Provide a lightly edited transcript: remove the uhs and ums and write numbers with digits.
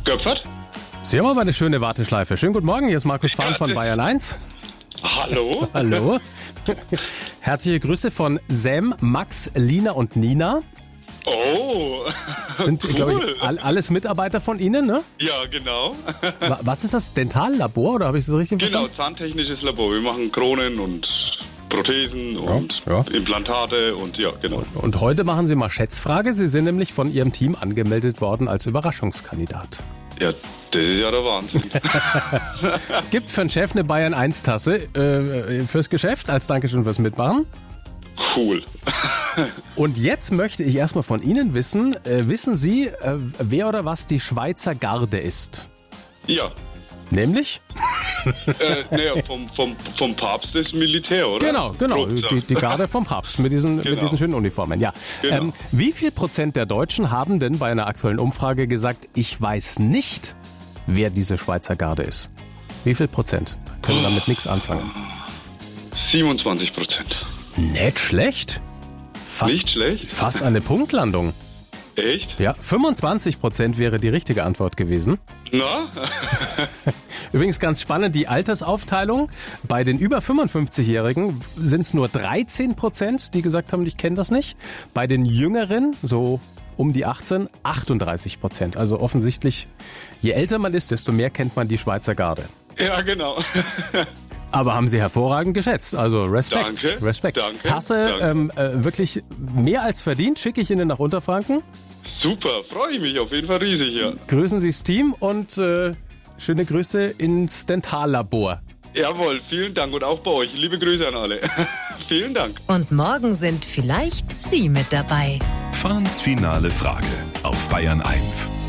Göpfert? Sie haben aber eine schöne Warteschleife. Schönen guten Morgen, hier ist Markus Fahn von Bayern 1. Hallo? Hallo. Herzliche Grüße von Sam, Max, Lina und Nina. Oh, Sind, cool. glaube ich, alles Mitarbeiter von Ihnen, ne? Ja, genau. Was ist das? Dentallabor, oder habe ich das richtig Genau, verstanden? zahntechnisches Labor. Wir machen Kronen und Prothesen und ja. Implantate und ja, genau. Und heute machen Sie mal Schätzfrage. Sie sind nämlich von Ihrem Team angemeldet worden als Überraschungskandidat. Ja, das ist ja der Wahnsinn. Gibt für den Chef eine Bayern 1 Tasse fürs Geschäft als Dankeschön fürs Mitmachen. Cool. Und jetzt möchte ich erstmal von Ihnen wissen, wissen Sie, wer oder was die Schweizer Garde ist? Ja. Nämlich? Naja, vom Papst das Militär, oder? Genau. Die Garde vom Papst mit diesen schönen Uniformen. Ja. Genau. Wie viel Prozent der Deutschen haben denn bei einer aktuellen Umfrage gesagt, ich weiß nicht, wer diese Schweizer Garde ist? Wie viel Prozent? Können damit nichts anfangen. 27%. Nicht schlecht. Nicht schlecht? Fast eine Punktlandung. Echt? Ja, 25% wäre die richtige Antwort gewesen. Na? Übrigens ganz spannend, die Altersaufteilung. Bei den über 55-Jährigen sind es nur 13%, die gesagt haben, ich kenne das nicht. Bei den Jüngeren, so um die 18, 38%. Also offensichtlich, je älter man ist, desto mehr kennt man die Schweizer Garde. Ja, genau. Aber haben Sie hervorragend geschätzt. Also Respekt. Danke, Respekt. danke, Tasse, danke. Wirklich mehr als verdient, schicke ich Ihnen nach Unterfranken. Super, freue ich mich auf jeden Fall riesig, ja. Grüßen Sie das Team und schöne Grüße ins Dentallabor. Jawohl, vielen Dank und auch bei euch. Liebe Grüße an alle. Vielen Dank. Und morgen sind vielleicht Sie mit dabei. Fahns finale Frage auf Bayern 1.